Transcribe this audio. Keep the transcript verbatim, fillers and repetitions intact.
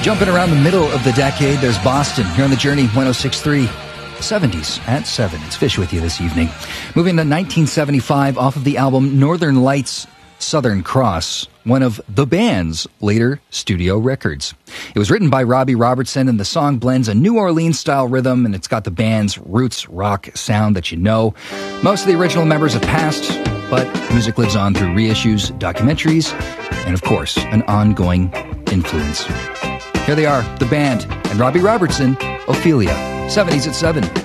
Jumping around the middle of the decade, there's Boston here on the Journey, one oh six point three. seventies at seven. It's Fish with you this evening. Moving to nineteen seventy-five off of the album Northern Lights, Southern Cross, one of the band's later studio records. It was written by Robbie Robertson, and the song blends a New Orleans-style rhythm, and it's got the band's roots rock sound that you know. Most of the original members have passed, but music lives on through reissues, documentaries, and of course, an ongoing influence. Here they are, the band, and Robbie Robertson, Ophelia. seventies at seven.